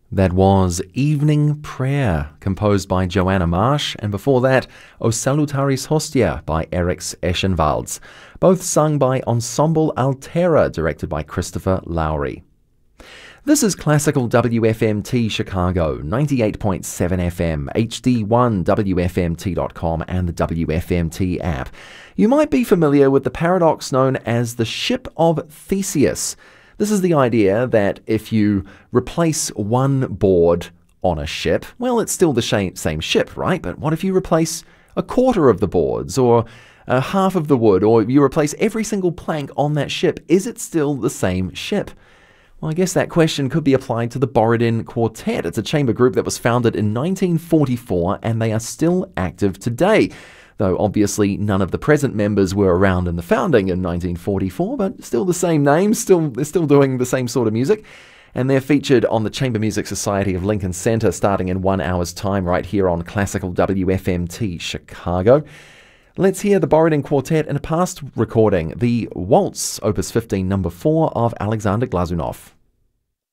That was Evening Prayer, composed by Joanna Marsh, and before that, O Salutaris Hostia by Eriks Eschenwalds, both sung by Ensemble Altera, directed by Christopher Lowry. This is Classical WFMT Chicago, 98.7 FM, HD1, WFMT.com, and the WFMT app. You might be familiar with the paradox known as the Ship of Theseus. This is the idea that if you replace one board on a ship, well, it's still the same ship, right? But what if you replace a quarter of the boards, or half of the wood, or you replace every single plank on that ship? Is it still the same ship? Well, I guess that question could be applied to the Borodin Quartet. It's a chamber group that was founded in 1944, and they are still active today. Though obviously none of the present members were around in the founding in 1944, but still the same name, they're still doing the same sort of music. And they're featured on the Chamber Music Society of Lincoln Center starting in 1 hour's time right here on Classical WFMT Chicago. Let's hear the Borodin Quartet in a past recording, the Waltz, Opus 15, number 4 of Alexander Glazunov.